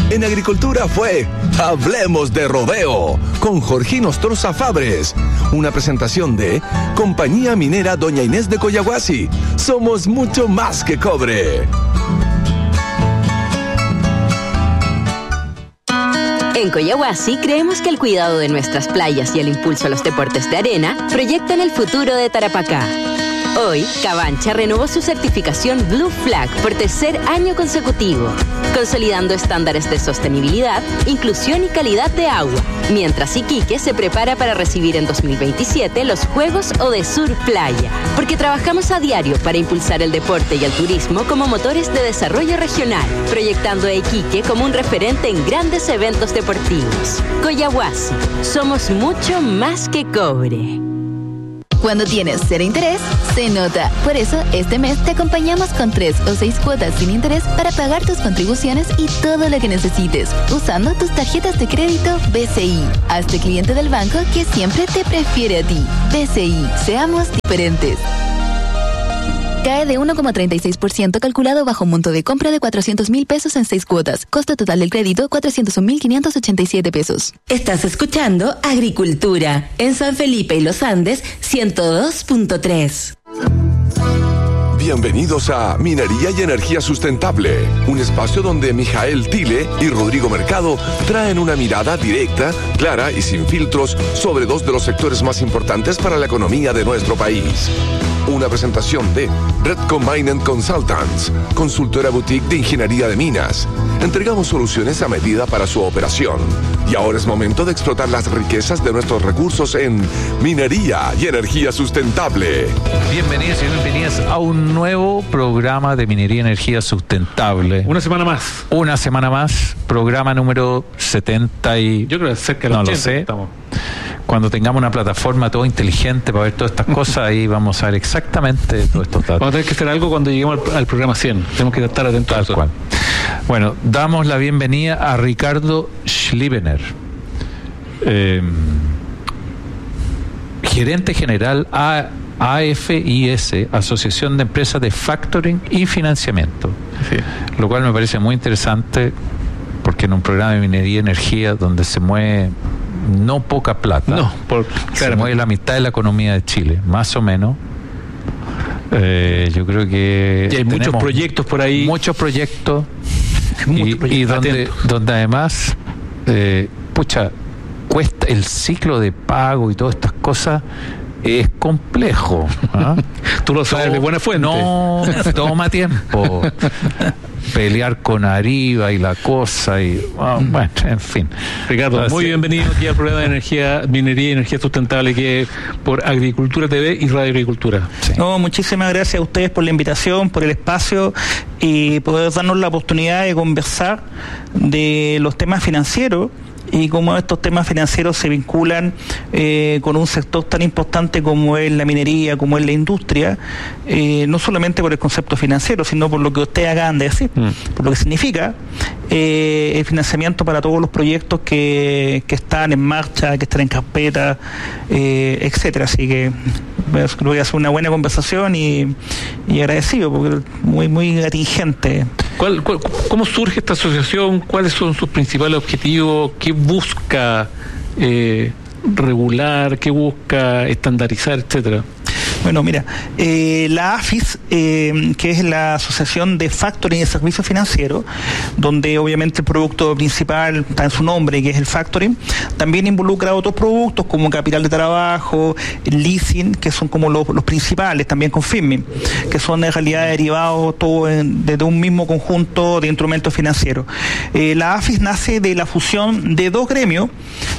En agricultura fue Hablemos de Rodeo con Jorgino Stroza Fabres. Una presentación de Compañía Minera Doña Inés de Coyahuasi. Somos mucho más que cobre. En Coyahuasi creemos que el cuidado de nuestras playas y el impulso a los deportes de arena proyectan el futuro de Tarapacá. Hoy, Cabancha renovó su certificación Blue Flag por tercer año consecutivo, consolidando estándares de sostenibilidad, inclusión y calidad de agua, mientras Iquique se prepara para recibir en 2027 los Juegos Odesur Playa, porque trabajamos a diario para impulsar el deporte y el turismo como motores de desarrollo regional, proyectando a Iquique como un referente en grandes eventos deportivos. Coyahuasi, somos mucho más que cobre. Cuando tienes cero interés, se nota. Por eso, este mes te acompañamos con 3 o 6 cuotas sin interés para pagar tus contribuciones y todo lo que necesites, usando tus tarjetas de crédito BCI. Hazte cliente del banco que siempre te prefiere a ti. BCI, seamos diferentes. Cae de 1,36% calculado bajo un monto de compra de 400,000 pesos en 6 cuotas. Costo total del crédito, 401,587 pesos. Estás escuchando Agricultura en San Felipe y Los Andes, 102.3. Bienvenidos a Minería y Energía Sustentable, un espacio donde Mijael Tile y Rodrigo Mercado traen una mirada directa, clara y sin filtros sobre 2 de los sectores más importantes para la economía de nuestro país. Una presentación de Redco Mining Consultants, consultora boutique de ingeniería de minas. Entregamos soluciones a medida para su operación. Y ahora es momento de explotar las riquezas de nuestros recursos en Minería y Energía Sustentable. Bienvenidos y bienvenidas a un nuevo programa de Minería y Energía Sustentable. Una semana más. Una semana más, programa número 70 y... Yo creo que cerca de los 80 lo sé. Estamos. Cuando tengamos una plataforma todo inteligente para ver todas estas cosas, ahí vamos a ver exactamente todos estos datos. Vamos a tener que hacer algo cuando lleguemos al programa 100. Tenemos que estar atentos a eso. Tal cual. Bueno, damos la bienvenida a Ricardo Schlibener, gerente general AFIS, Asociación de Empresas de Factoring y Financiamiento. Sí. Lo cual me parece muy interesante porque en un programa de minería y energía donde se mueve no poca plata, se mueve la mitad de la economía de Chile, más o menos. Yo creo que y hay muchos proyectos por ahí, muchos proyectos y donde además cuesta el ciclo de pago y todas estas cosas. Es complejo. ¿Ah? Tú lo sabes de buena fuente. No, toma tiempo. Pelear con Arriba y la cosa y bueno, en fin. Ricardo, muy bienvenido aquí al programa de energía, minería y energía sustentable que es por Agricultura TV y Radio Agricultura. Sí. No, muchísimas gracias a ustedes por la invitación, por el espacio y poder darnos la oportunidad de conversar de los temas financieros y cómo estos temas financieros se vinculan con un sector tan importante como es la minería, como es la industria, no solamente por el concepto financiero, sino por lo que ustedes acaban de decir, por lo que significa el financiamiento para todos los proyectos que están en marcha, que están en carpeta, etcétera. Así que creo que hacer una buena conversación y agradecido, porque muy, muy atingente. ¿Cómo surge esta asociación? ¿Cuáles son sus principales objetivos? ¿Qué busca regular? ¿Qué busca estandarizar, etcétera? Bueno, mira, la AFIS, que es la Asociación de Factoring y Servicios Financieros, donde obviamente el producto principal está en su nombre, que es el factoring, también involucra otros productos como capital de trabajo, leasing, que son como los principales, también con firming, que son en realidad derivados todo de un mismo conjunto de instrumentos financieros. La AFIS nace de la fusión de dos gremios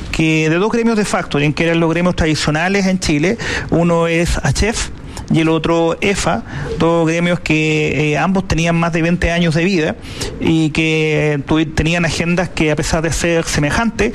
de factoring, que eran los gremios tradicionales en Chile. Uno es HF y el otro EFA, dos gremios que ambos tenían más de 20 años de vida y que tenían agendas que, a pesar de ser semejantes,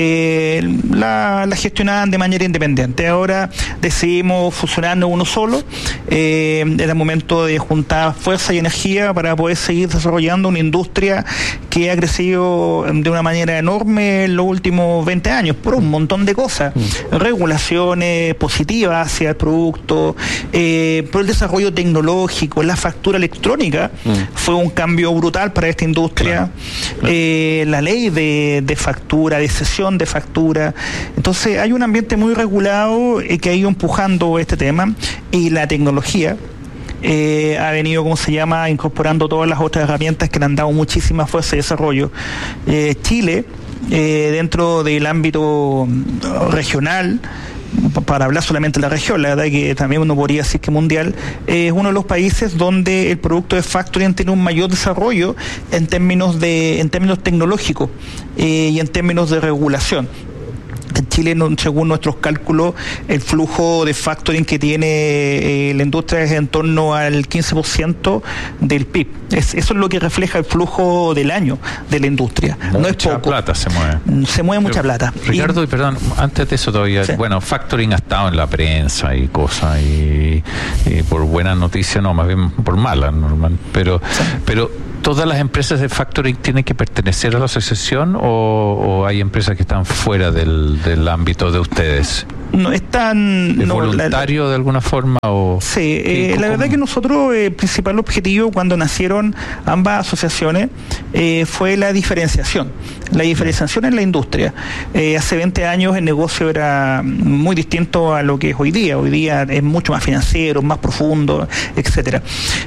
la gestionaban de manera independiente. Ahora decidimos fusionarnos uno solo. Era el momento de juntar fuerza y energía para poder seguir desarrollando una industria que ha crecido de una manera enorme en los últimos 20 años por un montón de cosas, regulaciones positivas hacia el producto, pero el desarrollo tecnológico, la factura electrónica fue un cambio brutal para esta industria. La ley de factura, de cesión de factura. Entonces hay un ambiente muy regulado que ha ido empujando este tema, y la tecnología ha venido, incorporando todas las otras herramientas que le han dado muchísima fuerza y desarrollo. Chile, dentro del ámbito regional, para hablar solamente de la región, la verdad que también uno podría decir que mundial, es uno de los países donde el producto de factoring tiene un mayor desarrollo en términos tecnológicos y en términos de regulación. En Chile, según nuestros cálculos, el flujo de factoring que tiene la industria es en torno al 15% del PIB. Eso es lo que refleja el flujo del año de la industria. No es poco. Mucha plata se mueve. Se mueve mucha plata. Ricardo, perdón, antes de eso todavía, bueno, factoring ha estado en la prensa y cosas, y por buenas noticias, no, más bien por malas, normal. Pero ¿todas las empresas de factoring tienen que pertenecer a la asociación o hay empresas que están fuera del ámbito de ustedes? No están... ¿Es voluntario de alguna forma? Sí, la verdad que nosotros, el principal objetivo cuando nacieron ambas asociaciones fue la diferenciación en la industria. Hace 20 años el negocio era muy distinto a lo que es hoy día. Hoy día es mucho más financiero, más profundo, etcétera.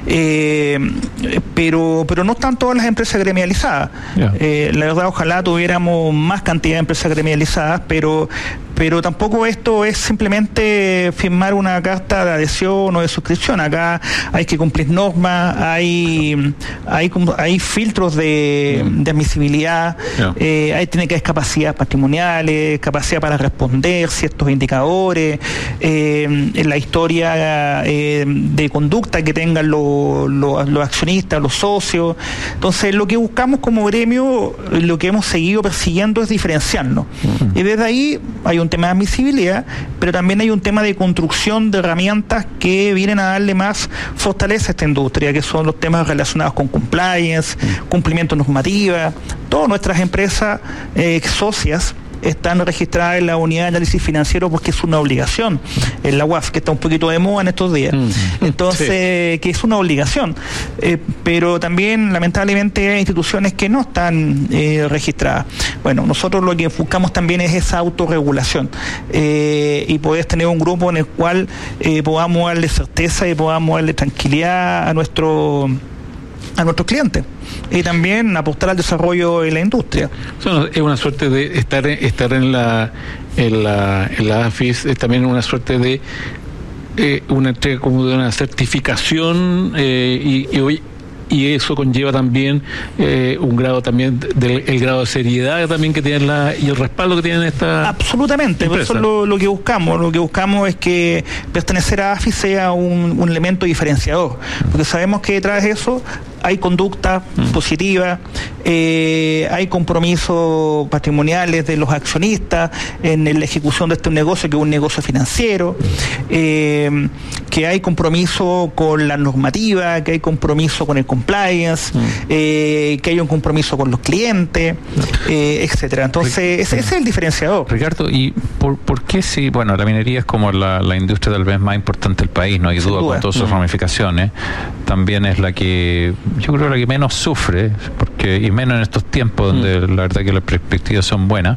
Pero no están todas las empresas gremializadas. La verdad, ojalá tuviéramos más cantidad de empresas gremializadas, pero tampoco esto es simplemente firmar una carta de adhesión o de suscripción. Acá hay que cumplir normas, hay filtros de admisibilidad, tiene que haber capacidades patrimoniales, capacidad para responder ciertos indicadores, en la historia de conducta que tengan los accionistas, los socios. Entonces, lo que buscamos como gremio, lo que hemos seguido persiguiendo es diferenciarnos. Y desde ahí hay un tema de admisibilidad, pero también hay un tema de construcción de herramientas que vienen a darle más fortaleza a esta industria, que son los temas relacionados con compliance, cumplimiento normativa. Todas nuestras empresas socias están registradas en la unidad de análisis financiero porque es una obligación, en la UAF, que está un poquito de moda en estos días. Entonces, que es una obligación, pero también lamentablemente hay instituciones que no están registradas. Bueno, nosotros lo que buscamos también es esa autorregulación, y poder tener un grupo en el cual podamos darle certeza y podamos darle tranquilidad a nuestros clientes, y también apostar al desarrollo de la industria. Es una suerte de estar en la AFIS, es también una suerte de una entrega como de una certificación, y eso conlleva también un grado también el grado de seriedad también que tienen y el respaldo que tienen esta absolutamente empresa. Por eso lo que buscamos es que pertenecer a AFIS sea un elemento diferenciador, porque sabemos que detrás de eso hay conducta positiva, hay compromisos patrimoniales de los accionistas en la ejecución de este negocio, que es un negocio financiero, que hay compromiso con la normativa, que hay compromiso con el compliance, que hay un compromiso con los clientes, etcétera. Entonces, ese es el diferenciador. Ricardo, ¿y por qué si, bueno, la minería es como la industria tal vez más importante del país, no hay duda, con todas sus ramificaciones, también es la que, yo creo, la que menos sufre, y menos en estos tiempos donde la verdad que las perspectivas son buenas?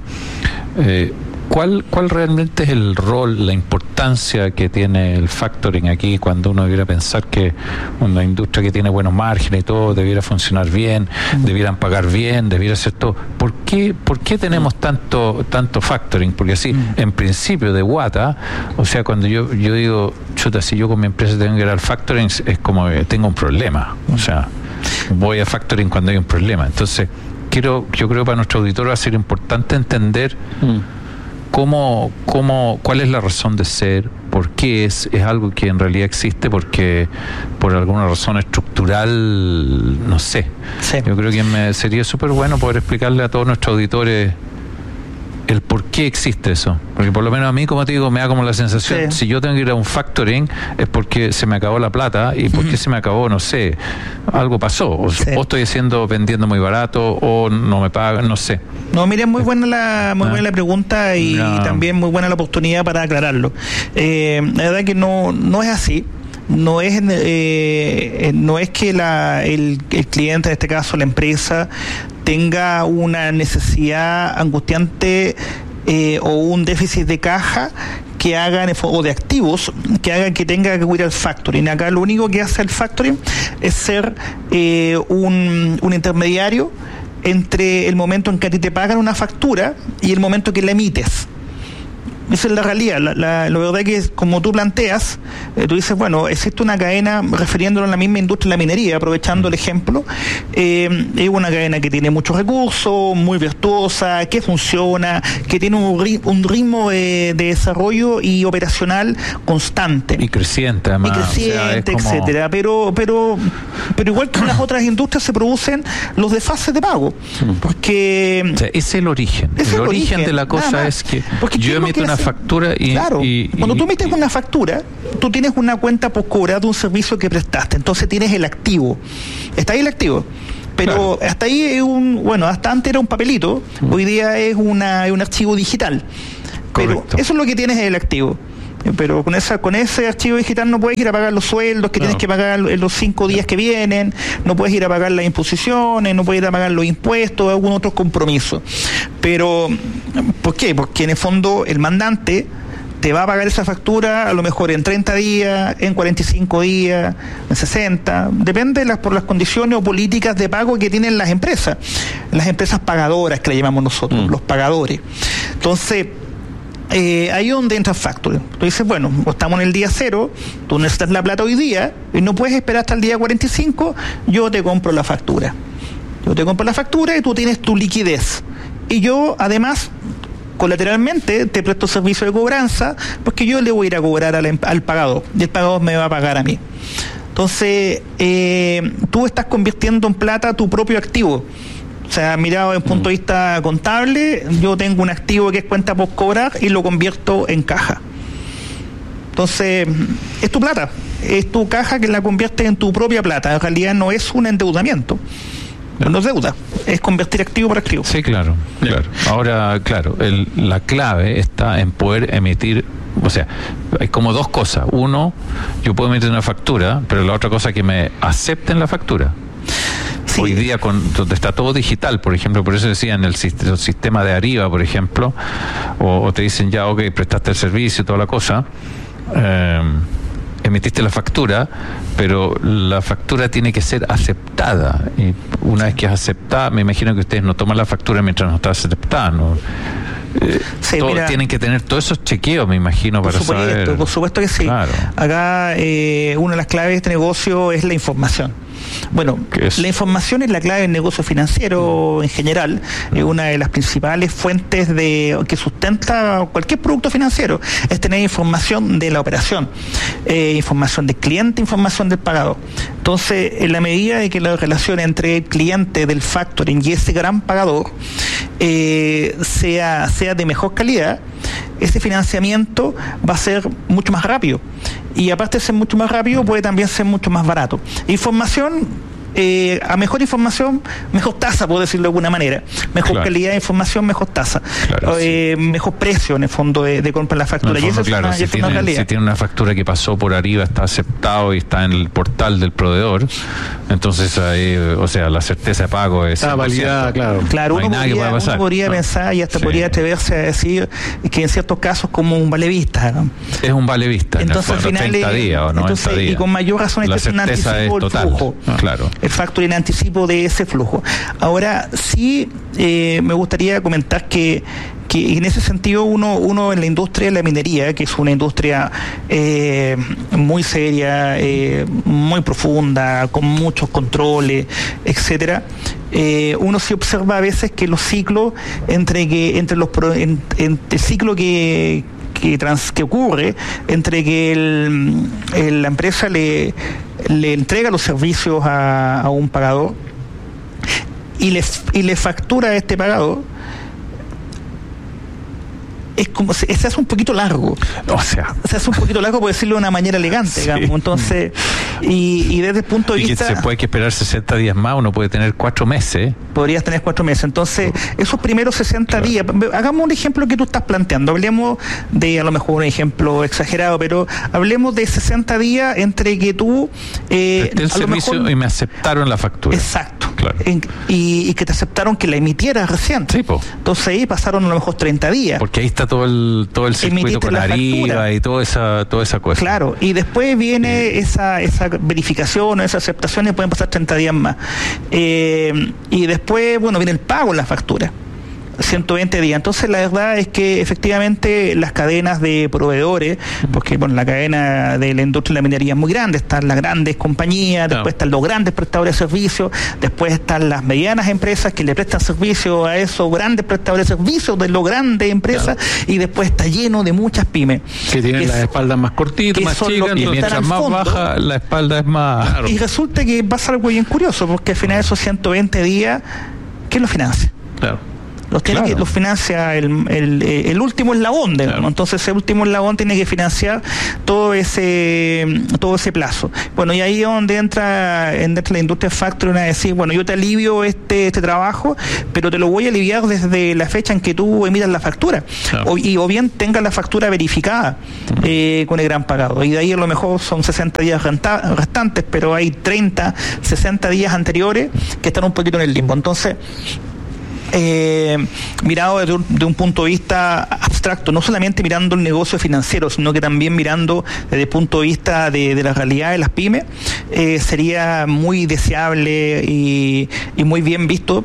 ¿Cuál realmente es el rol, la importancia que tiene el factoring aquí, cuando uno debiera pensar que una industria que tiene buenos márgenes y todo debiera funcionar bien, debieran pagar bien, debiera ser todo? ¿Por qué tenemos tanto factoring? Porque así, en principio de guata, o sea, cuando yo digo, chuta, si yo con mi empresa tengo que ir al factoring, es como que tengo un problema, o sea, voy a factoring cuando hay un problema. Entonces, yo creo que para nuestro auditor va a ser importante entender cuál es la razón de ser, por qué es algo que en realidad existe, porque por alguna razón estructural, no sé. Sí. Yo creo que sería súper bueno poder explicarle a todos nuestros auditores el por qué existe eso, porque por lo menos a mí, como te digo, me da como la sensación, si yo tengo que ir a un factoring es porque se me acabó la plata, y por qué se me acabó, no sé, algo pasó, o estoy vendiendo muy barato, o no me pagan, no sé. No, mire, muy buena la pregunta, y también muy buena la oportunidad para aclararlo. La verdad que no es así. no es que el cliente, en este caso la empresa, tenga una necesidad angustiante o un déficit de caja que hagan, o de activos, que hagan que tenga que ir al factoring. Acá lo único que hace el factoring es ser un intermediario entre el momento en que a ti te pagan una factura y el momento que la emites. Esa es la realidad. La verdad que, como tú planteas, tú dices, bueno, existe una cadena, refiriéndolo a la misma industria de la minería, aprovechando el ejemplo, es una cadena que tiene muchos recursos, muy virtuosa, que funciona, que tiene un ritmo de desarrollo y operacional constante. Y creciente, además. Y creciente, o sea, etcétera. Pero igual que en las otras industrias se producen los desfases de pago. Porque... O sea, es el origen. El origen de la cosa es que yo emito una factura y... Claro, cuando tú emites una factura, tú tienes una cuenta por cobrar de un servicio que prestaste, entonces tienes el activo. Está ahí el activo. Pero hasta ahí es hasta antes era un papelito, hoy día es un archivo digital. Correcto. Pero eso es lo que tienes, el activo. Pero con ese archivo digital no puedes ir a pagar los sueldos que tienes que pagar en los 5 días que vienen, no puedes ir a pagar las imposiciones, no puedes ir a pagar los impuestos, algún otro compromiso. Pero, ¿por qué? Porque en el fondo el mandante te va a pagar esa factura a lo mejor en 30 días, en 45 días, en 60, depende por las condiciones o políticas de pago que tienen las empresas pagadoras, que le llamamos nosotros, los pagadores. Entonces, ahí es donde entra el factoring. Tú dices, bueno, estamos en el día 0, tú necesitas la plata hoy día y no puedes esperar hasta el día 45, yo te compro la factura. Y tú tienes tu liquidez. Y yo, además, colateralmente, te presto servicio de cobranza, porque yo le voy a ir a cobrar al pagador, y el pagador me va a pagar a mí. Entonces, tú estás convirtiendo en plata tu propio activo. O sea, mirado desde un punto de vista contable, yo tengo un activo que es cuenta por cobrar y lo convierto en caja. Entonces, es tu plata, es tu caja que la conviertes en tu propia plata. En realidad no es un endeudamiento, no es deuda, es convertir activo por activo. Sí, claro. Ahora, la clave está en poder emitir. O sea, hay como dos cosas. Uno, yo puedo emitir una factura, pero la otra cosa es que me acepten la factura. Sí. Hoy día, donde está todo digital, por ejemplo, por eso decía en el sistema de Ariba, por ejemplo, o te dicen ya, ok, prestaste el servicio y toda la cosa, emitiste la factura, pero la factura tiene que ser aceptada. Y una vez que es aceptada, me imagino que ustedes no toman la factura mientras no está aceptada, ¿no? Tienen que tener todos esos chequeos, me imagino, para saber. Por supuesto que sí. Claro. Acá una de las claves de este negocio es la información. Bueno, la información es la clave del negocio financiero en general, es una de las principales fuentes que sustenta cualquier producto financiero, es tener información de la operación, información del cliente, información del pagador. Entonces, en la medida de que la relación entre el cliente del factoring y ese gran pagador sea de mejor calidad, ese financiamiento va a ser mucho más rápido. Y aparte de ser mucho más rápido, puede también ser mucho más barato. Información, a mejor información, mejor tasa, puedo decirlo de alguna manera. Mejor calidad de información, mejor tasa. Mejor precio, en el fondo, de compra en la factura. No, si tiene una factura que pasó por arriba, está aceptado y está en el portal del proveedor, entonces ahí, o sea, la certeza de pago es... Está validada, claro. No uno podría pensar y hasta podría atreverse a decir que en ciertos casos como un vale vista, ¿no? Es un vale vista. Entonces, al final, 30 días o 90 días. Y con mayor razón este es un anticipo del flujo. Claro. El factoring anticipo de ese flujo. Ahora, sí me gustaría comentar que en ese sentido uno en la industria de la minería, que es una industria muy seria, muy profunda, con muchos controles, etcétera, uno sí observa a veces que los ciclos entre el ciclo que ocurre entre que la empresa le entrega los servicios a un pagador y le factura a este pagador, es como se hace un poquito largo. O sea, se hace un poquito largo, por decirlo de una manera elegante, digamos. Entonces, y desde el punto de vista... Y que se puede esperar 60 días más, uno puede tener 4 meses. Podrías tener 4 meses. Entonces, esos primeros 60 días, hagamos un ejemplo que tú estás planteando. Hablemos de, a lo mejor un ejemplo exagerado, pero hablemos de 60 días entre que tú... el servicio y me aceptaron la factura. Exacto. Claro. Y que te aceptaron que la emitieras recién. Sí, po. Entonces ahí pasaron a lo mejor 30 días. Porque ahí está todo el circuito con Ariba y toda esa cosa. Claro, y después viene esa verificación, esa aceptación, y pueden pasar 30 días más. Y después, bueno, viene el pago en la factura. 120 días. Entonces la verdad es que efectivamente las cadenas de proveedores, porque bueno, la cadena de la industria de la minería es muy grande, están las grandes compañías, después están los grandes prestadores de servicios, después están las medianas empresas que le prestan servicio a esos grandes prestadores de servicios de las grandes empresas, y después está lleno de muchas pymes que tienen las espaldas más cortitas, más chicas, y mientras más baja la espalda es más... Claro. Y resulta que pasa algo bien curioso, porque al final de esos 120 días, ¿quién los financia? Claro. Los financia el último eslabón, digamos. Claro. Entonces ese último eslabón tiene que financiar todo ese plazo. Bueno, y ahí es donde entra la industria factoring a decir, bueno, yo te alivio este trabajo, pero te lo voy a aliviar desde la fecha en que tú emitas la factura. Claro. O bien tengas la factura verificada con el gran pagado. Y de ahí a lo mejor son 60 días restantes, pero hay 30, 60 días anteriores que están un poquito en el limbo. Entonces, mirado desde un punto de vista abstracto, no solamente mirando el negocio financiero, sino que también mirando desde el punto de vista de la realidad de las pymes, sería muy deseable y muy bien visto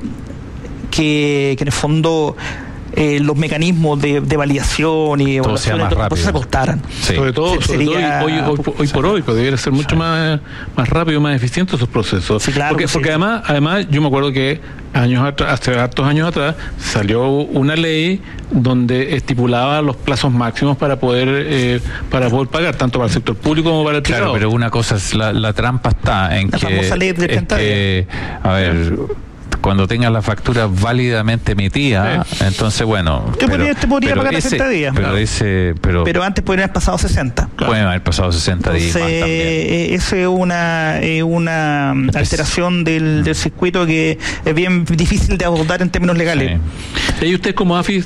que en el fondo los mecanismos de validación y evaluación se acostaran. Sí. Sobre todo hoy por hoy, que debería ser mucho más rápido y más eficiente esos procesos. Sí, claro, porque además yo me acuerdo que hace hartos años atrás salió una ley donde estipulaba los plazos máximos para poder pagar, tanto para el sector público como para el privado. Claro, pero una cosa es la trampa está en la famosa ley de 30 días. A ver, cuando tengas la factura válidamente emitida, entonces bueno... Te podría pagar 60 días. Pero antes podrían haber pasado 60. Pueden haber pasado 60 días más también. Eso es una alteración del circuito que es bien difícil de abordar en términos legales. Sí. ¿Y ustedes como AFIS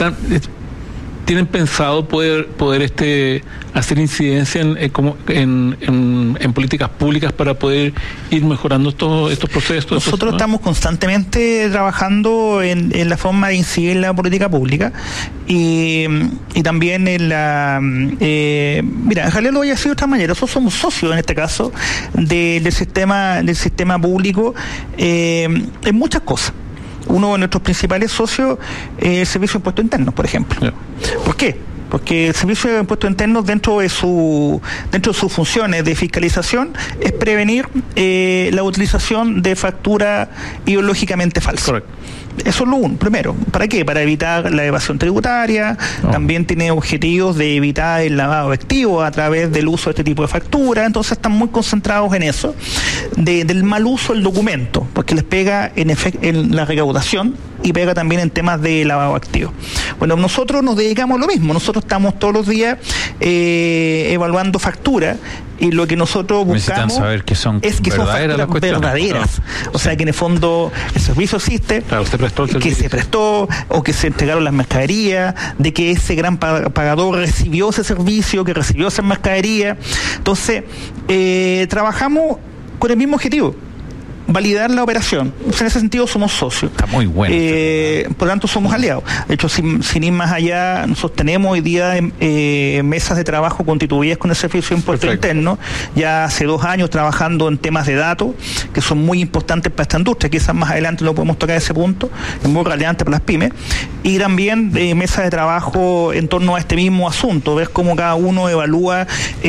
tienen pensado poder hacer incidencia en políticas públicas para poder ir mejorando estos procesos? Nosotros estamos constantemente trabajando en la forma de incidir en la política pública y también en la... mira, en realidad lo voy a decir de otra manera. Nosotros somos socios en este caso del sistema público en muchas cosas. Uno de nuestros principales socios es el Servicio de Impuestos Internos, por ejemplo. Yeah. ¿Por qué? Porque el Servicio de Impuestos Internos, dentro de sus funciones de fiscalización, es prevenir la utilización de factura ideológicamente falsa. Correcto. Eso es lo primero. ¿Para qué? Para evitar la evasión tributaria. También tiene objetivos de evitar el lavado de activos a través del uso de este tipo de factura. Entonces están muy concentrados en eso, del mal uso del documento, porque les pega en la recaudación y pega también en temas de lavado de activos. Bueno, nosotros nos dedicamos a lo mismo. Nosotros estamos todos los días evaluando facturas, y lo que nosotros buscamos saber que son es que son facturas verdaderas. O sea, que en el fondo el servicio existe, que se prestó o que se entregaron las mercaderías, de que ese gran pagador recibió ese servicio, que recibió esa mercadería. Entonces, trabajamos con el mismo objetivo: validar la operación. En ese sentido somos socios. Está muy bueno. Por lo tanto somos aliados. De hecho, sin ir más allá, nosotros tenemos hoy día mesas de trabajo constituidas con el Servicio de Impuestos Internos, ya hace 2 años trabajando en temas de datos que son muy importantes para esta industria. Quizás más adelante lo podemos tocar ese punto, es muy relevante para las pymes. Y también mesas de trabajo en torno a este mismo asunto, ver cómo cada uno evalúa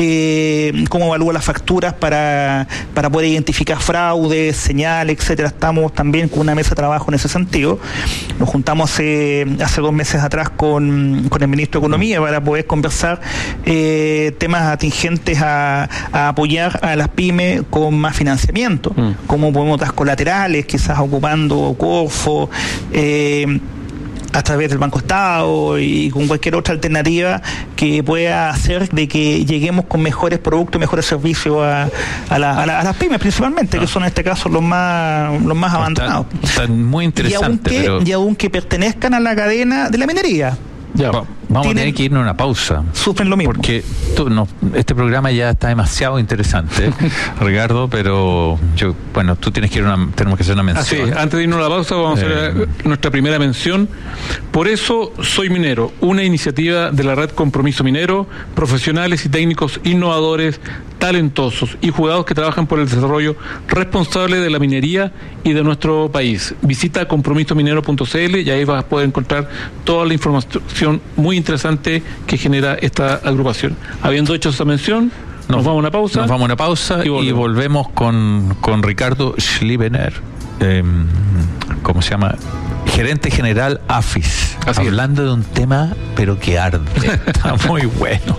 las facturas para poder identificar fraudes, señales, etcétera. Estamos también con una mesa de trabajo en ese sentido. Nos juntamos hace 2 meses atrás con el ministro de Economía para poder conversar temas atingentes a apoyar a las pymes con más financiamiento, cómo podemos dar colaterales, quizás ocupando Corfo, a través del Banco Estado y con cualquier otra alternativa que pueda hacer de que lleguemos con mejores productos, mejores servicios a las pymes principalmente, que son en este caso los más abandonados. Están muy interesantes. Y aunque pertenezcan a la cadena de la minería. Ya, vamos a tener que irnos a una pausa. Sufren lo mismo. Porque este programa ya está demasiado interesante, Ricardo, pero tú tienes que tenemos que hacer una mención. Antes de irnos a la pausa, vamos a hacer nuestra primera mención. Por eso soy minero, una iniciativa de la red Compromiso Minero, profesionales y técnicos innovadores, talentosos y jugados que trabajan por el desarrollo responsable de la minería y de nuestro país. Visita compromisominero.cl y ahí vas a poder encontrar toda la información muy interesante que genera esta agrupación. Habiendo hecho esa mención, nos vamos a una pausa y volvemos con Ricardo Schliebener, ¿cómo se llama? Gerente general AFIS, hablando de un tema pero que arde. Está muy bueno.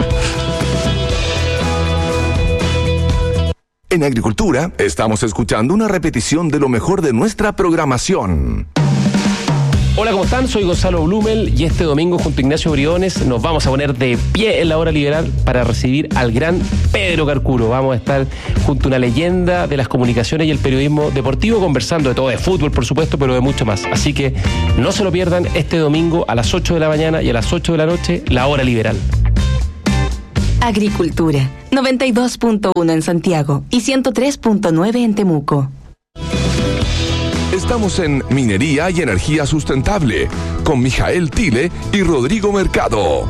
En Agricultura estamos escuchando una repetición de lo mejor de nuestra programación. Hola, ¿cómo están? Soy Gonzalo Blumel y este domingo junto a Ignacio Briones nos vamos a poner de pie en la hora liberal para recibir al gran Pedro Carcuro. Vamos a estar junto a una leyenda de las comunicaciones y el periodismo deportivo, conversando de todo, de fútbol por supuesto, pero de mucho más. Así que no se lo pierdan este domingo a las 8 de la mañana y a las 8 de la noche, la hora liberal. Agricultura, 92.1 en Santiago y 103.9 en Temuco. Estamos en Minería y Energía Sustentable con Mijael Tile y Rodrigo Mercado.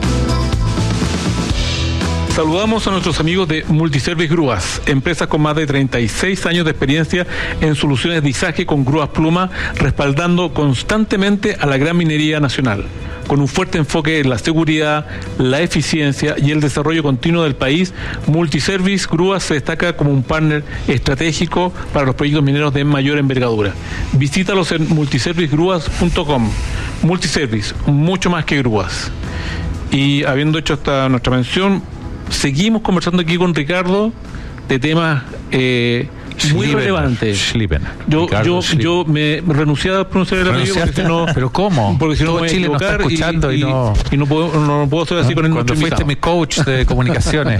Saludamos a nuestros amigos de Multiservice Grúas, empresas con más de 36 años de experiencia en soluciones de izaje con grúas pluma, respaldando constantemente a la gran minería nacional. Con un fuerte enfoque en la seguridad, la eficiencia y el desarrollo continuo del país, Multiservice Grúas se destaca como un partner estratégico para los proyectos mineros de mayor envergadura. Visítalos en multiservicegrúas.com. Multiservice, mucho más que grúas. Y habiendo hecho esta nuestra mención, seguimos conversando aquí con Ricardo de temas muy relevantes. Yo me renuncié a pronunciar el apellido porque si no. ¿Pero cómo? Porque si no me voy a Chile equivocar nos está escuchando y no puedo hacer así con el Cuando fuiste mi coach de comunicaciones.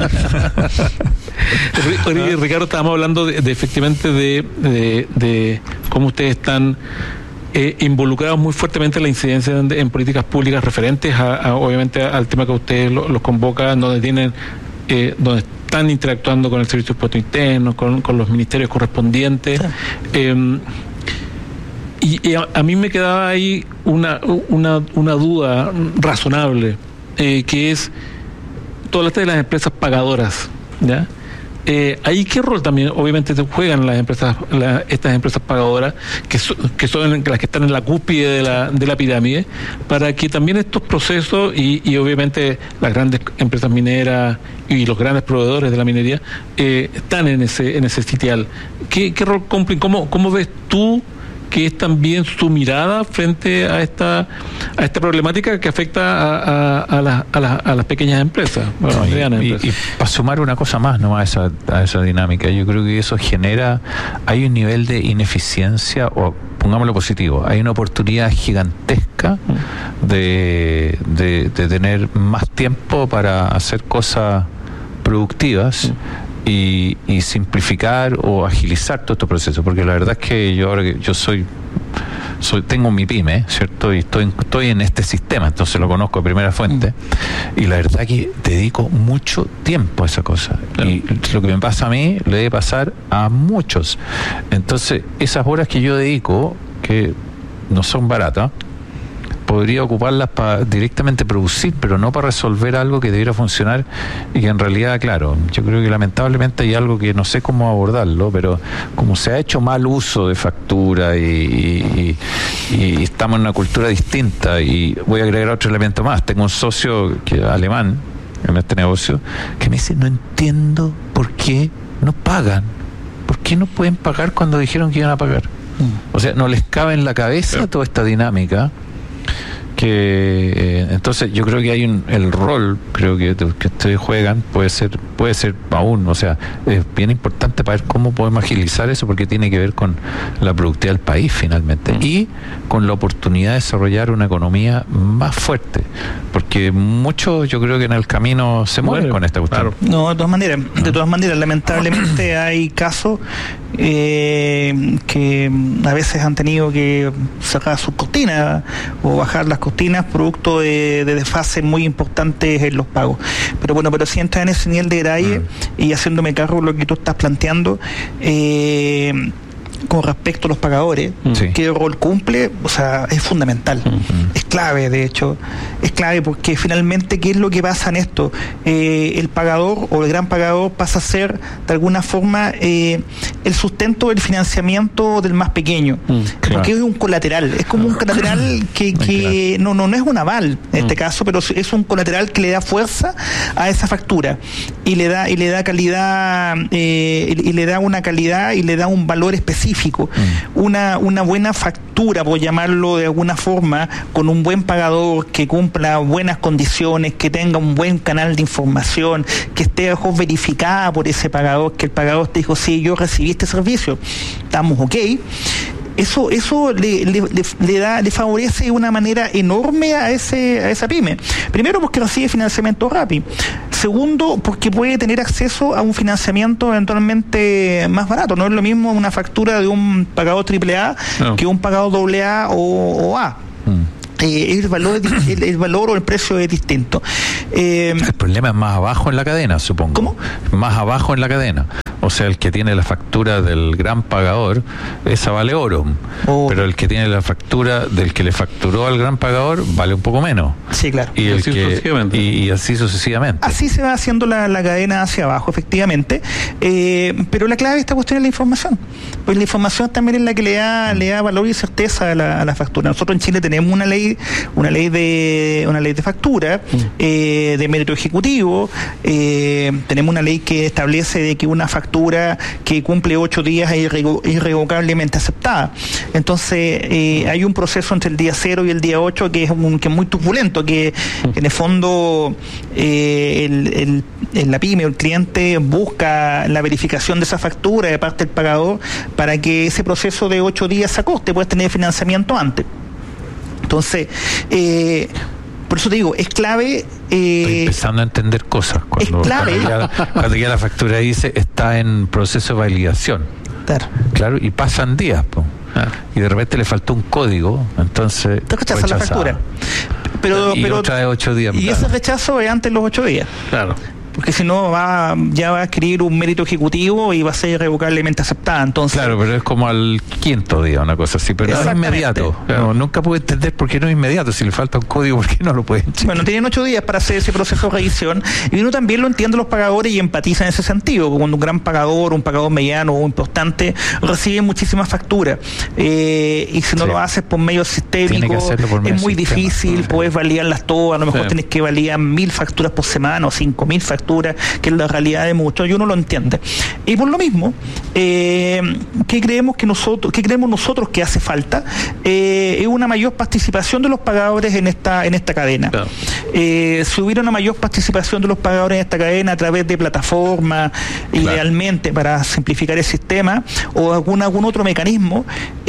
Ricardo, estábamos hablando de efectivamente de cómo ustedes están involucrados muy fuertemente en la incidencia en políticas públicas referentes obviamente al tema que ustedes los convocan, donde tienen donde están interactuando con el Servicio de Impuestos Internos, con los ministerios correspondientes. Y a mí me quedaba ahí una duda razonable, que es toda la de las empresas pagadoras, ¿ya? Ahí qué rol también obviamente juegan las empresas, estas empresas pagadoras que son las que están en la cúspide de la pirámide, para que también estos procesos y obviamente las grandes empresas mineras y los grandes proveedores de la minería están en ese sitial. ¿Qué rol cumplen? ¿Cómo ves tú que es también su mirada frente a esta problemática que afecta a las pequeñas empresas? Bueno, y para sumar una cosa más nomás a esa dinámica, yo creo que eso hay un nivel de ineficiencia, o pongámoslo positivo, hay una oportunidad gigantesca de tener más tiempo para hacer cosas productivas y simplificar o agilizar todo este proceso, porque la verdad es que yo tengo mi pyme, ¿cierto? Y estoy en este sistema, entonces lo conozco de primera fuente, y la verdad que dedico mucho tiempo a esa cosa, y lo que me pasa a mí le debe pasar a muchos. Entonces esas horas que yo dedico, que no son baratas, podría ocuparlas para directamente producir, pero no para resolver algo que debiera funcionar, y que en realidad, claro, yo creo que lamentablemente hay algo que no sé cómo abordarlo, pero como se ha hecho mal uso de factura y estamos en una cultura distinta, y voy a agregar otro elemento más. Tengo un socio alemán en este negocio que me dice: no entiendo por qué no pagan, por qué no pueden pagar cuando dijeron que iban a pagar. O sea, no les cabe en la cabeza toda esta dinámica Entonces yo creo que hay el rol, creo que ustedes juegan puede ser aún, o sea, es bien importante para ver cómo podemos agilizar eso, porque tiene que ver con la productividad del país finalmente y con la oportunidad de desarrollar una economía más fuerte, porque muchos yo creo que en el camino se mueren con esta cuestión. Claro. No, de todas maneras, lamentablemente hay casos que a veces han tenido que sacar sus cortinas o bajar las cortinas producto de desfases muy importantes en los pagos. Pero si entras en ese nivel de detalle y haciéndome cargo de lo que tú estás planteando, con respecto a los pagadores, qué rol cumple, o sea, es fundamental, es clave, de hecho, es clave porque finalmente, ¿qué es lo que pasa en esto? El pagador o el gran pagador pasa a ser, de alguna forma, el sustento del financiamiento del más pequeño, porque es un colateral, es como un colateral que no es un aval en este caso, pero es un colateral que le da fuerza a esa factura y le da calidad, y le da una calidad y le da un valor específico. Una buena factura, por llamarlo de alguna forma, con un buen pagador que cumpla buenas condiciones, que tenga un buen canal de información, que esté mejor verificada por ese pagador, que el pagador te dijo, sí, yo recibí este servicio, estamos ok. Eso le favorece de una manera enorme a esa pyme. Primero, porque recibe financiamiento rápido. Segundo, porque puede tener acceso a un financiamiento eventualmente más barato. No es lo mismo una factura de un pagador AAA que un pagador AA o A. El valor o el precio es distinto. El problema es más abajo en la cadena, supongo. ¿Cómo? Más abajo en la cadena. O sea, el que tiene la factura del gran pagador, esa vale oro. Pero el que tiene la factura del que le facturó al gran pagador vale un poco menos. Sí, claro. Y así sucesivamente. Así se va haciendo la cadena hacia abajo, efectivamente. Pero la clave de esta cuestión es la información. Pues la información también es la que le da valor y certeza a la factura. Nosotros en Chile tenemos una ley de factura, de mérito ejecutivo. Tenemos una ley que establece de que una factura que cumple 8 días es irrevocablemente aceptada. Entonces hay un proceso entre el día 0 y el día 8 que es muy turbulento, que en el fondo la pyme o el cliente busca la verificación de esa factura de parte del pagador para que ese proceso de 8 días se acoste, puedes tener financiamiento antes. Entonces, por eso te digo, es clave. Estoy empezando a entender cosas. Es clave. Cuando ya la factura dice está en proceso de validación. Claro, y pasan días, y de repente le faltó un código, entonces. Te rechazan la factura. Pero otra de 8 días. Y ese rechazo es antes de los 8 días. Claro. Porque si no ya va a adquirir un mérito ejecutivo y va a ser irrevocablemente aceptada. Entonces, claro, pero es como al 5.º día, una cosa así, pero no es inmediato. Claro. Nunca pude entender por qué no es inmediato. Si le falta un código, ¿por qué no lo pueden chequear? Bueno, tienen 8 días para hacer ese proceso de revisión y uno también lo entiende los pagadores y empatiza en ese sentido. Cuando un gran pagador, un pagador mediano o importante recibe muchísimas facturas y si no lo haces por medio sistémico es muy difícil, puedes validarlas todas, a lo mejor tienes que validar 1.000 facturas por semana o 5.000 facturas, que es la realidad de muchos, y uno lo entiende. Y por lo mismo, ¿qué creemos nosotros que hace falta? Es una mayor participación de los pagadores en esta cadena. Claro. Si hubiera una mayor participación de los pagadores en esta cadena a través de plataformas, idealmente, para simplificar el sistema, o algún otro mecanismo,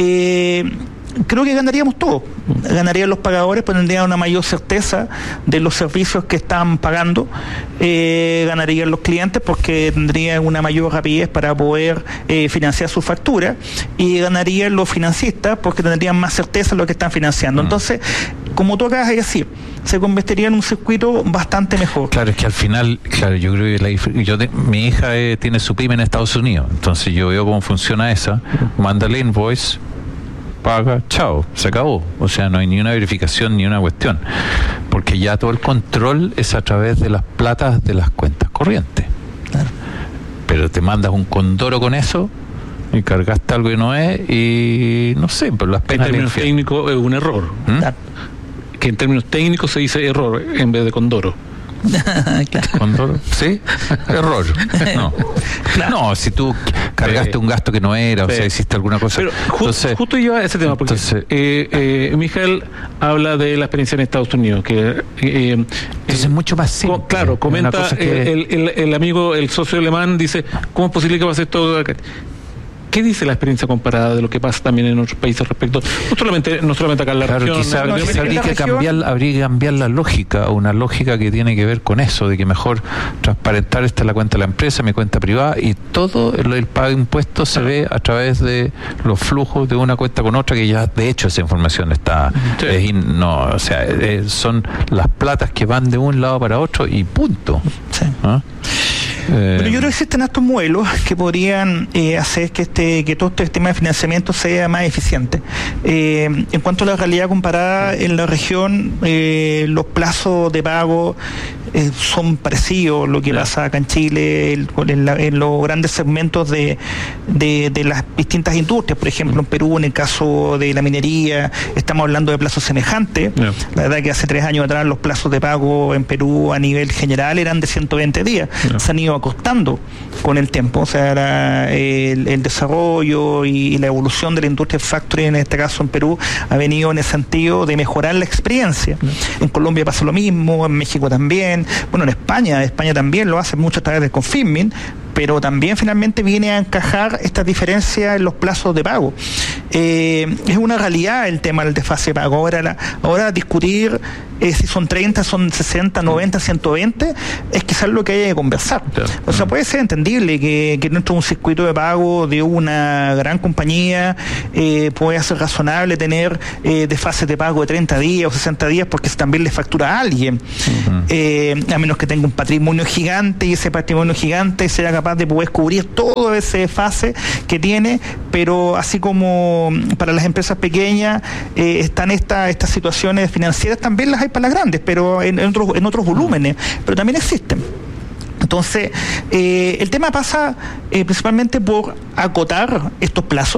creo que ganaríamos todos. Ganarían los pagadores, pues tendrían una mayor certeza de los servicios que están pagando. Ganarían los clientes porque tendrían una mayor rapidez para poder financiar sus facturas. Y ganarían los financistas porque tendrían más certeza en lo que están financiando. Entonces, como tú acabas de decir, se convertiría en un circuito bastante mejor. Claro, es que al final, yo creo que mi hija tiene su pyme en Estados Unidos. Entonces yo veo cómo funciona esa. Manda el invoice, paga, chao, se acabó. O sea, no hay ni una verificación ni una cuestión, porque ya todo el control es a través de las platas de las cuentas corrientes. Claro. Pero te mandas un condoro con eso y cargaste algo que no es, y no sé, pero las penas. En términos técnicos es un error. Que en términos técnicos se dice error en vez de condoro. Claro. ¿Sí? Error. No. Claro. No, si tú cargaste un gasto que no era, o sea, hiciste alguna cosa. Pero justo iba a ese tema, porque Mijael habla de la experiencia en Estados Unidos, que entonces es mucho más simple. Claro, comenta el amigo, el socio alemán, dice, ¿cómo es posible que pase esto acá? ¿Qué dice la experiencia comparada de lo que pasa también en otros países respecto? No solamente acá en la región. Quizá habría que cambiar la lógica, una lógica que tiene que ver con eso, de que mejor transparentar esta es la cuenta de la empresa, mi cuenta privada, y todo el pago de impuestos se ve a través de los flujos de una cuenta con otra, que ya de hecho esa información está, son las platas que van de un lado para otro y punto. Sí. ¿Ah? Pero yo creo que existen estos modelos que podrían hacer que todo este sistema de financiamiento sea más eficiente. En cuanto a la realidad comparada en la región, los plazos de pago son parecidos a lo que pasa acá en Chile en los grandes segmentos de las distintas industrias. Por ejemplo, en Perú, en el caso de la minería, estamos hablando de plazos semejantes. La verdad que hace 3 años atrás los plazos de pago en Perú a nivel general eran de 120 días. Se han ido acostando con el tiempo, o sea, el desarrollo y la evolución de la industria factory, en este caso en Perú, ha venido en el sentido de mejorar la experiencia. En Colombia pasa lo mismo, en México también, bueno, en España también lo hace mucho a través del confirming, pero también finalmente viene a encajar estas diferencias en los plazos de pago. Es una realidad el tema del desfase de pago. Ahora discutir si son 30, son 60, 90, 120, es quizás lo que haya que conversar. O sea, puede ser entendible que dentro de un circuito de pago de una gran compañía puede ser razonable tener desfases de pago de 30 días o 60 días porque también le factura a alguien, a menos que tenga un patrimonio gigante y ese patrimonio gigante sea capaz de poder cubrir todo ese desfase que tiene, pero así como para las empresas pequeñas están estas situaciones financieras, también las hay para las grandes, pero en otros volúmenes, pero también existen. Entonces, el tema pasa principalmente por acotar estos plazos,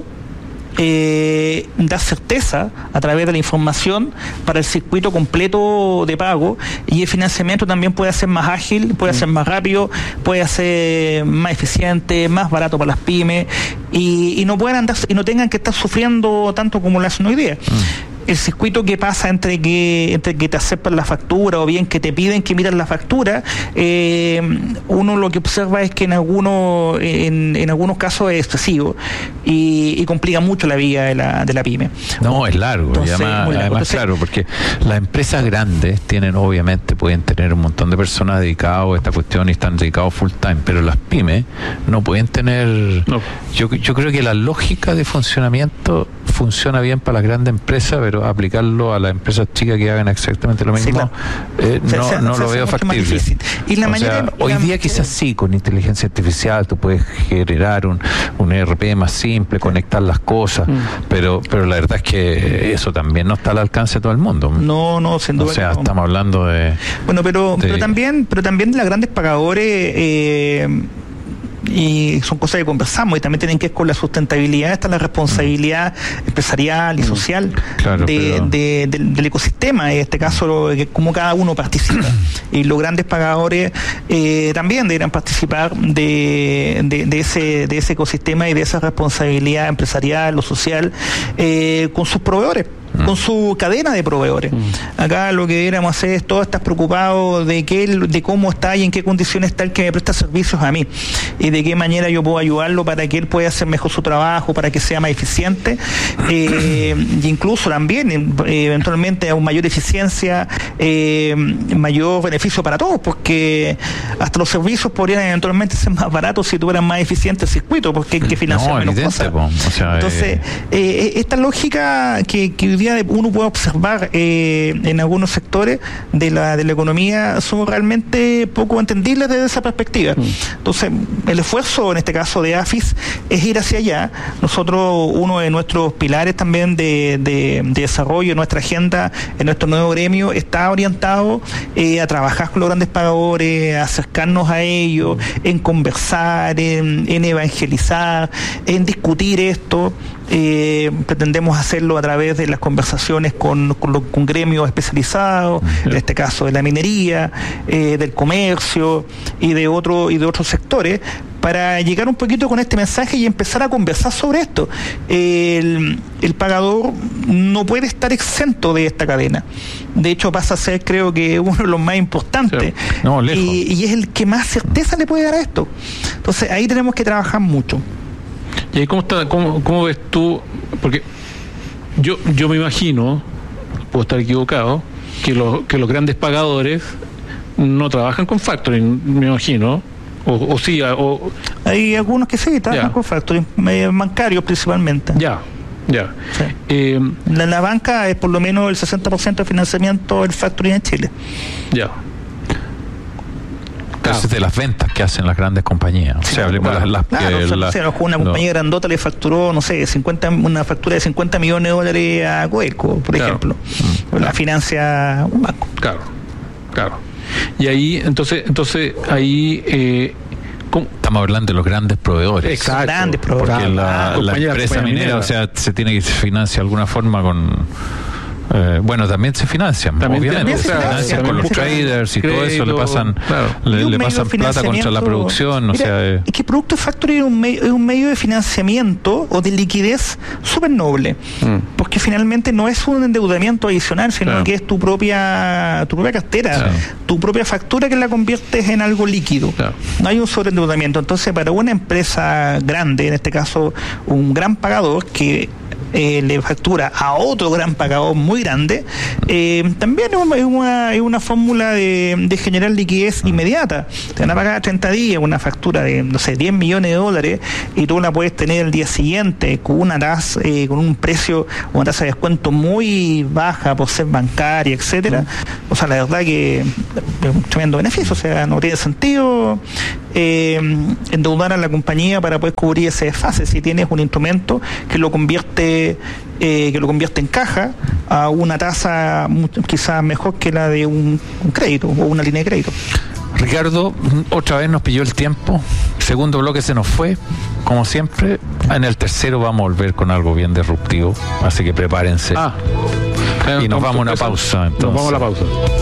dar certeza a través de la información para el circuito completo de pago, y el financiamiento también puede ser más ágil, puede ser más rápido, puede ser más eficiente, más barato para las pymes, y no puedan andar y no tengan que estar sufriendo tanto como lo hacen hoy día. El circuito que pasa entre que te aceptan la factura o bien que te piden que miras la factura, uno lo que observa es que en algunos casos es excesivo y complica mucho la vida de la pyme. No, es largo. Entonces, y además claro, porque las empresas grandes pueden tener un montón de personas dedicadas a esta cuestión y están dedicados full time, pero las pymes no pueden tener... No. Yo creo que la lógica de funcionamiento funciona bien para las grandes empresas, pero aplicarlo a las empresas chicas que hagan exactamente lo mismo, no lo veo factible. Hoy día quizás sí, con inteligencia artificial tú puedes generar un ERP más simple, conectar las cosas, pero la verdad es que eso también no está al alcance de todo el mundo. No, sin duda. O sea, estamos hablando de... Bueno, pero también de las grandes pagadores... y son cosas que conversamos y también tienen que ver con la sustentabilidad, está la responsabilidad empresarial y social del ecosistema, en este caso cómo cada uno participa, y los grandes pagadores también deberán participar de ese ecosistema y de esa responsabilidad empresarial o social con sus proveedores, con su cadena de proveedores. Acá lo que deberíamos hacer es todos estar preocupados de cómo está y en qué condiciones está el que me presta servicios a mí, y de qué manera yo puedo ayudarlo para que él pueda hacer mejor su trabajo, para que sea más eficiente, e incluso también eventualmente a una mayor eficiencia, mayor beneficio para todos, porque hasta los servicios podrían eventualmente ser más baratos si tuvieran más eficiente el circuito, porque hay que financiar menos cosas. Entonces, esta lógica que hoy día uno puede observar en algunos sectores de la economía son realmente poco entendibles desde esa perspectiva. Entonces, el esfuerzo en este caso de AFIS es ir hacia allá. Nosotros, uno de nuestros pilares también de desarrollo de nuestra agenda en nuestro nuevo gremio está orientado a trabajar con los grandes pagadores, a acercarnos a ellos, en conversar, en evangelizar, en discutir esto. pretendemos hacerlo a través de las conversaciones con gremios especializados, en este caso de la minería, del comercio y de otros sectores, para llegar un poquito con este mensaje y empezar a conversar sobre esto. El pagador no puede estar exento de esta cadena. De hecho, pasa a ser, creo que, uno de los más importantes. Sí. No, lejos. Y es el que más certeza le puede dar a esto. Entonces, ahí tenemos que trabajar mucho. ¿Y ahí cómo ves tú? Porque yo me imagino, puedo estar equivocado, que los grandes pagadores no trabajan con factoring, me imagino. O sí, hay algunos que sí trabajan con factoring, bancarios principalmente. Ya. Sí. La banca es por lo menos el 60% de financiamiento del factoring en Chile. Ya. Es de las ventas que hacen las grandes compañías. Sí, o sea, hablemos una compañía grandota le facturó, no sé, una factura de $50 millones a Coelco, por ejemplo. La financia un banco. Claro. Y ahí, entonces ahí estamos hablando de los grandes proveedores. Exacto. Grandes proveedores. Porque la empresa minera, o sea, se tiene que financiar de alguna forma con... también se financian, obviamente. Se financian con los traders y crédito, todo eso, le pasan plata contra la producción. Es que Producto Factory es un medio de financiamiento o de liquidez súper noble, porque finalmente no es un endeudamiento adicional, sino que es tu propia cartera, tu propia factura que la conviertes en algo líquido. No hay un sobreendeudamiento. Entonces, para una empresa grande, en este caso un gran pagador que le factura a otro gran pagador muy grande, también es una fórmula de generar liquidez inmediata. Te van a pagar a 30 días una factura de, no sé, $10 millones y tú la puedes tener el día siguiente con una tasa, con un precio, una tasa de descuento muy baja por ser bancaria, etcétera. O sea, la verdad que es un tremendo beneficio. O sea, no tiene sentido endeudar a la compañía para poder cubrir ese desfase si tienes un instrumento que lo convierte en caja a una tasa quizás mejor que la de un crédito o una línea de crédito. Ricardo, otra vez nos pilló el tiempo. Segundo bloque se nos fue, como siempre. En el tercero vamos a volver con algo bien disruptivo, así que prepárense. Y nos vamos a una pausa. Entonces. Nos vamos a la pausa.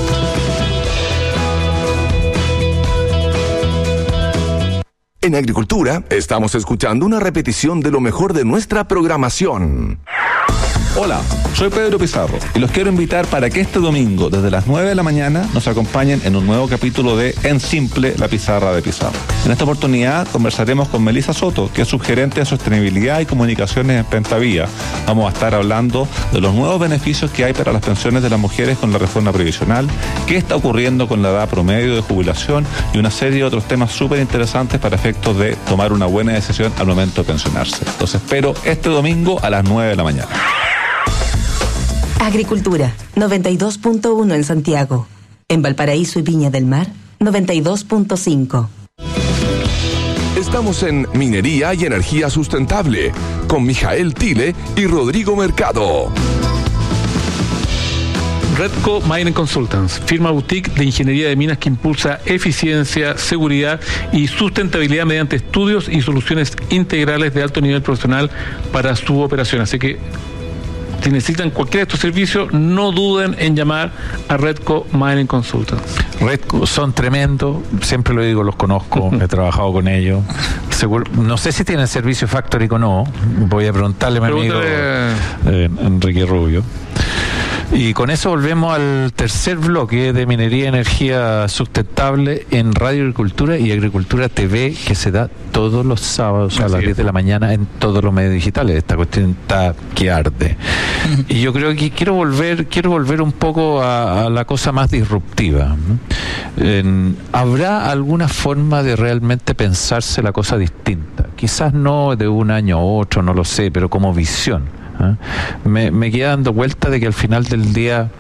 En Agricultura estamos escuchando una repetición de lo mejor de nuestra programación. Hola, soy Pedro Pizarro y los quiero invitar para que este domingo, desde las 9 de la mañana, nos acompañen en un nuevo capítulo de En Simple, la pizarra de Pizarro. En esta oportunidad conversaremos con Melissa Soto, que es subgerente de Sostenibilidad y Comunicaciones en Pentavía. Vamos a estar hablando de los nuevos beneficios que hay para las pensiones de las mujeres con la reforma previsional, qué está ocurriendo con la edad promedio de jubilación y una serie de otros temas súper interesantes para efectos de tomar una buena decisión al momento de pensionarse. Los espero este domingo a las 9 de la mañana. Agricultura, 92.1 en Santiago. En Valparaíso y Viña del Mar, 92.5. Estamos en Minería y Energía Sustentable con Mijael Tile y Rodrigo Mercado. Redco Mining Consultants, firma boutique de ingeniería de minas que impulsa eficiencia, seguridad y sustentabilidad mediante estudios y soluciones integrales de alto nivel profesional para su operación. Así que si necesitan cualquiera de estos servicios, no duden en llamar a Redco Mining Consultants. Redco son tremendos, siempre lo digo, los conozco, he trabajado con ellos. Seguro, no sé si tienen servicio factoring o no, voy a preguntarle a mi amigo Enrique Rubio. Y con eso volvemos al tercer bloque de Minería y Energía Sustentable en Radio Agricultura y Agricultura TV, que se da todos los sábados a las 10 de la mañana en todos los medios digitales. Esta cuestión está que arde. Y yo creo que quiero volver un poco a la cosa más disruptiva. ¿Habrá alguna forma de realmente pensarse la cosa distinta? Quizás no de un año a otro, no lo sé, pero como visión. Me queda dando vuelta de que al final del día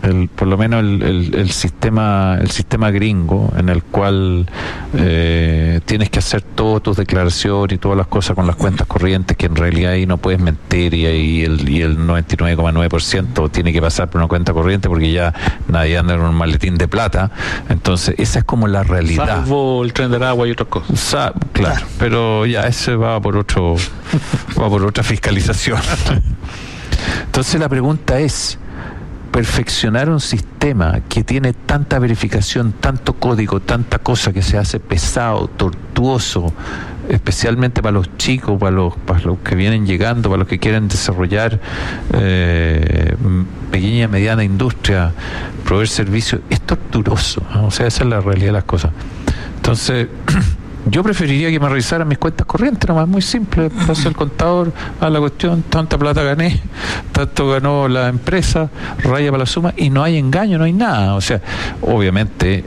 por lo menos el sistema gringo, en el cual tienes que hacer todas tus declaraciones y todas las cosas con las cuentas corrientes, que en realidad ahí no puedes mentir, y el 99,9% tiene que pasar por una cuenta corriente, porque ya nadie anda en un maletín de plata. Entonces esa es como la realidad, salvo el tren del agua y otras cosas. Claro, pero ya ese va por otra fiscalización. Entonces la pregunta es: perfeccionar un sistema que tiene tanta verificación, tanto código, tanta cosa, que se hace pesado, tortuoso, especialmente para los chicos, para los que vienen llegando, para los que quieren desarrollar pequeña y mediana industria, proveer servicios, es torturoso, ¿no? O sea, esa es la realidad de las cosas. Entonces yo preferiría que me revisaran mis cuentas corrientes, nomás, muy simple. Paso el contador a la cuestión: tanta plata gané, tanto ganó la empresa, raya para la suma, y no hay engaño, no hay nada. O sea, obviamente,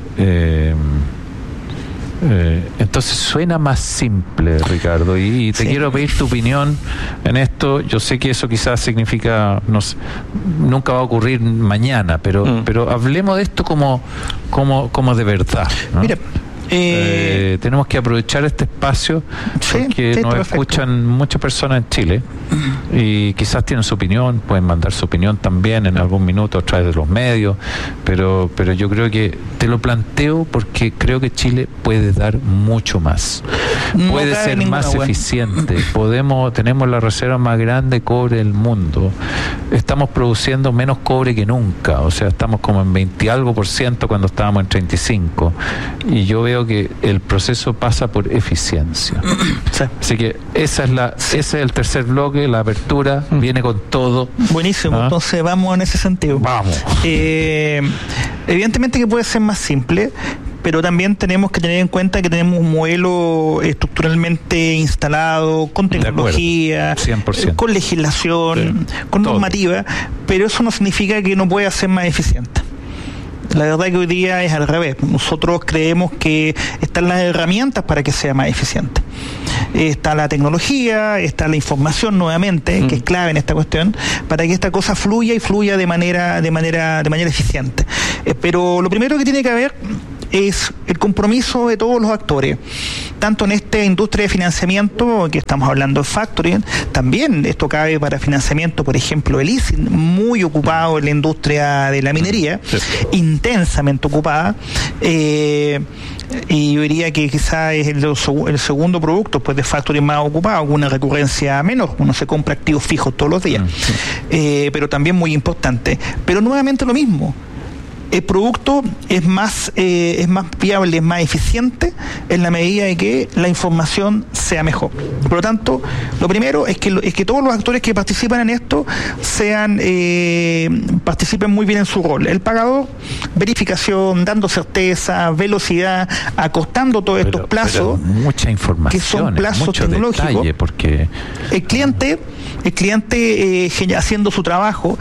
entonces suena más simple, Ricardo, y te quiero pedir tu opinión en esto. Yo sé que eso quizás significa, no sé, nunca va a ocurrir mañana, pero hablemos de esto como de verdad, ¿no? Mira, tenemos que aprovechar este espacio, porque nos escuchan muchas personas en Chile y quizás tienen su opinión, pueden mandar su opinión también en algún minuto a través de los medios, pero yo creo que te lo planteo porque creo que Chile puede dar mucho más, puede ser más eficiente, tenemos la reserva más grande de cobre del mundo, estamos produciendo menos cobre que nunca, o sea, estamos como en 20 algo % cuando estábamos en 35, y yo veo que el proceso pasa por eficiencia. Sí. Así que ese es el tercer bloque, la apertura, viene con todo. Buenísimo, entonces vamos en ese sentido. Vamos. Evidentemente que puede ser más simple, pero también tenemos que tener en cuenta que tenemos un modelo estructuralmente instalado, con tecnología, 100%. Con legislación, con normativa, pero eso no significa que no pueda ser más eficiente. La verdad que hoy día es al revés. Nosotros creemos que están las herramientas para que sea más eficiente. Está la tecnología, está la información nuevamente, que es clave en esta cuestión, para que esta cosa fluya de manera eficiente. Pero lo primero que tiene que haber es el compromiso de todos los actores, tanto en esta industria de financiamiento, que estamos hablando de factoring, también esto cabe para financiamiento, por ejemplo, el leasing, muy ocupado en la industria de la minería, intensamente ocupada, y yo diría que quizás es el segundo producto pues de factoring más ocupado, con una recurrencia menor, uno se compra activos fijos todos los días, pero también muy importante. Pero nuevamente lo mismo, el producto es más viable, es más eficiente en la medida de que la información sea mejor. Por lo tanto, lo primero es que todos los actores que participan en esto participen muy bien en su rol. El pagador, verificación, dando certeza, velocidad, acotando todos estos plazos, mucha información, que son plazos tecnológicos. Detalle, porque el cliente haciendo su trabajo.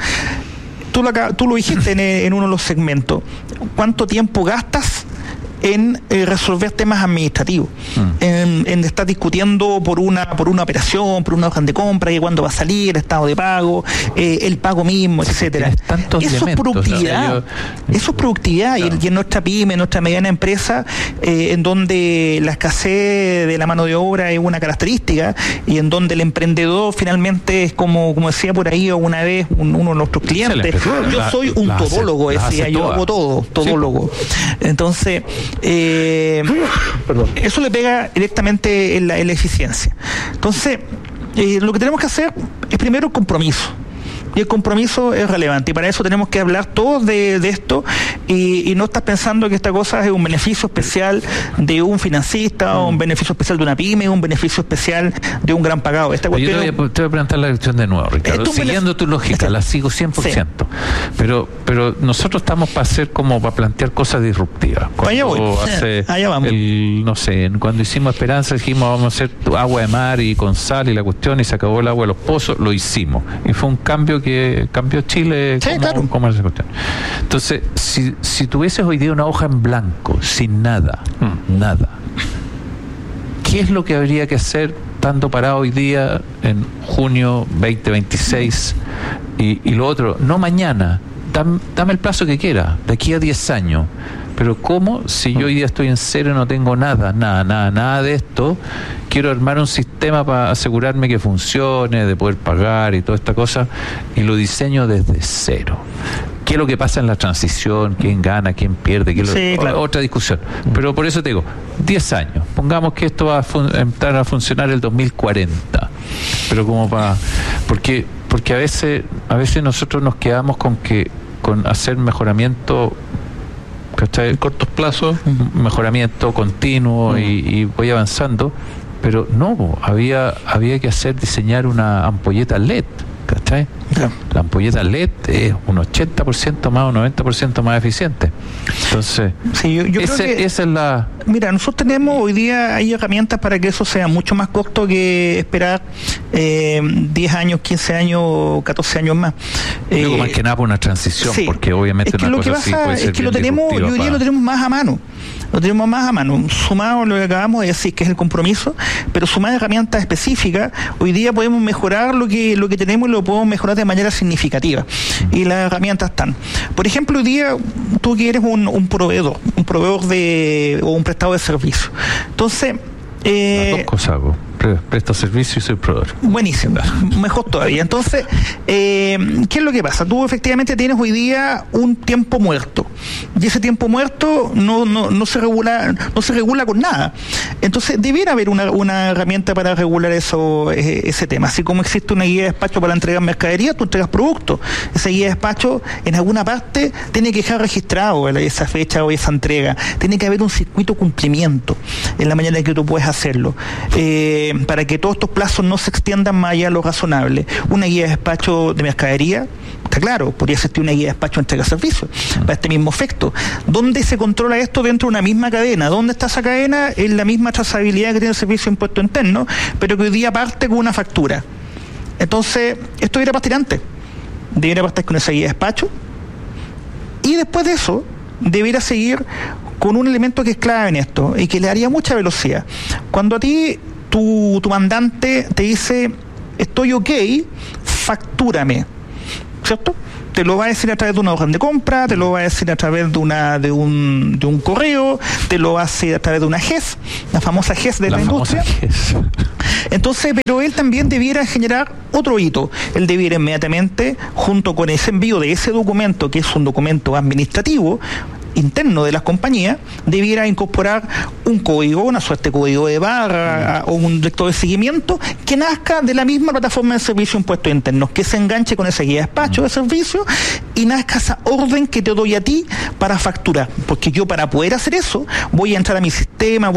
Tú lo dijiste en uno de los segmentos. ¿Cuánto tiempo gastas en resolver temas administrativos? En estar discutiendo por una operación, por una orden de compra, que cuándo va a salir, el estado de pago, el pago mismo, etcétera. Eso es productividad. Eso es productividad. Claro. Y en nuestra pyme, en nuestra mediana empresa, en donde la escasez de la mano de obra es una característica, y en donde el emprendedor finalmente es como decía por ahí alguna vez uno de nuestros clientes, yo soy un todólogo, decía, yo hago todo, todólogo. Entonces, eso le pega directamente en la eficiencia. Entonces, lo que tenemos que hacer es primero un compromiso. Y el compromiso es relevante, y para eso tenemos que hablar todos de esto, y no estás pensando que esta cosa es un beneficio especial de un financista, o un beneficio especial de una pyme, o un beneficio especial de un gran pagado. Esta cuestión, yo te voy a preguntar la cuestión de nuevo, Ricardo, siguiendo tu lógica, la sigo 100%, sí. pero nosotros estamos para plantear cosas disruptivas. Allá vamos. No sé, cuando hicimos Esperanza dijimos vamos a hacer agua de mar y con sal y la cuestión, y se acabó el agua de los pozos, lo hicimos, y fue un cambio que cambió Chile, como esa cuestión. Entonces, si tuvieses hoy día una hoja en blanco, sin nada, ¿qué es lo que habría que hacer estando parado hoy día en junio 2026? Y lo otro, no mañana, dame el plazo que quiera, de aquí a 10 años. Pero ¿cómo? Si yo hoy día estoy en cero y no tengo nada de esto, quiero armar un sistema para asegurarme que funcione, de poder pagar y toda esta cosa, y lo diseño desde cero. ¿Qué es lo que pasa en la transición? ¿Quién gana? ¿Quién pierde? Claro. Otra discusión. Pero por eso te digo, 10 años. Pongamos que esto va a entrar a funcionar el 2040. Pero como para... Porque a veces nosotros nos quedamos con hacer mejoramiento, ¿cachai? Cortos plazos, mejoramiento continuo y voy avanzando, pero no, había que diseñar una ampolleta LED, ¿cachai? Claro. La ampolleta LED es un 80% más o 90% más eficiente. Entonces, sí, yo creo que esa es la... Mira, nosotros tenemos hoy día, hay herramientas para que eso sea mucho más corto que esperar 10 años, 15 años, 14 años más. Luego más que nada por una transición, sí, porque obviamente es que una lo cosa que pasa así puede ser es que lo tenemos, yo hoy día lo tenemos más a mano. Lo tenemos más a mano, sumado a lo que acabamos de decir, que es el compromiso, pero sumado a herramientas específicas, hoy día podemos mejorar lo que tenemos y lo podemos mejorar de manera significativa. Y las herramientas están. Por ejemplo, hoy día tú que eres un proveedor o un prestador de servicio. Entonces, las dos cosas hago. Presto servicio y soy proveedor. Buenísimo, mejor todavía. Entonces, ¿qué es lo que pasa? Tú efectivamente tienes hoy día un tiempo muerto y ese tiempo muerto no se regula con nada. Entonces, debiera haber una herramienta para regular ese tema. Así como existe una guía de despacho para entregar mercadería, tú entregas productos. Esa guía de despacho en alguna parte tiene que dejar registrado esa fecha o esa entrega. Tiene que haber un circuito de cumplimiento en la manera en que tú puedes hacerlo. Para que todos estos plazos no se extiendan más allá de lo razonable. Una guía de despacho de mercadería, está claro, podría existir una guía de despacho de entrega de servicios para este mismo efecto. ¿Dónde se controla esto dentro de una misma cadena? ¿Dónde está esa cadena? En la misma trazabilidad que tiene el servicio de impuesto interno, pero que hoy día parte con una factura. Entonces, esto debería partir antes. Debería partir con esa guía de despacho. Y después de eso, debería seguir con un elemento que es clave en esto y que le daría mucha velocidad. Cuando a ti tu mandante te dice estoy ok, factúrame, ¿cierto? Te lo va a decir a través de una orden de compra, te lo va a decir a través de un correo, te lo va a hacer a través de una GES, la famosa GES de la industria. GES. Entonces, pero él también debiera generar otro hito. Él debiera inmediatamente, junto con ese envío de ese documento, que es un documento administrativo, interno de las compañías, debiera incorporar un código, una suerte de código de barra o un lector de seguimiento que nazca de la misma plataforma de servicio de impuestos internos, que se enganche con esa guía de despacho de servicio y nazca esa orden que te doy a ti para facturar, porque yo para poder hacer eso voy a entrar a mi sistema,